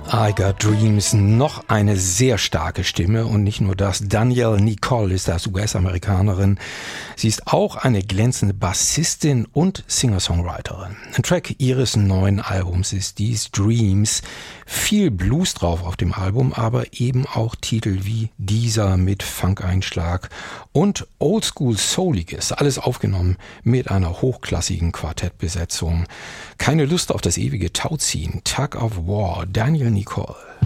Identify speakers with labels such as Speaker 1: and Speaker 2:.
Speaker 1: I Got Dreams, noch eine sehr starke Stimme und nicht nur das. Danielle Nicole ist das, US-Amerikanerin. Sie ist auch eine glänzende Bassistin und Singer-Songwriterin. Ein Track ihres neuen Albums ist dies, Dreams. Viel Blues drauf auf dem Album, aber eben auch Titel wie dieser mit Funk-Einschlag und Oldschool-Souliges. Alles aufgenommen mit einer hochklassigen Quartettbesetzung. Keine Lust auf das ewige Tauziehen. Tug of War, Danielle Nicole.